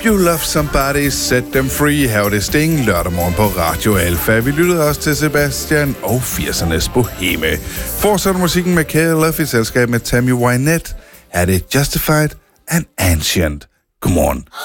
If you love somebody, set them free. Her var det Sting lørdag morgen på Radio Alfa. Vi lyttede også til Sebastian og 80'ernes Boheme. Fortsætter musikken med KLF i selskab med Tammy Wynette. Her er det Justified and Ancient. Godmorgen.